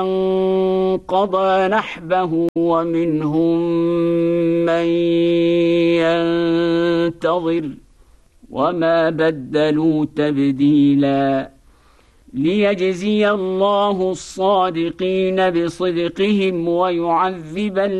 قضى نحبه ومنهم من ينتظر وما بدلوا تبديلا ليجزي الله الصادقين بصدقهم ويعذب